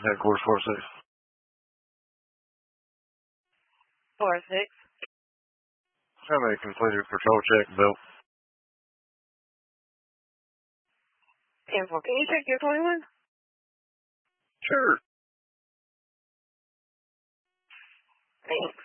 Headquarters 4-6. 4-6. Have a completed patrol check, Bill. 10-4. Can you check your 21? Sure. Thanks.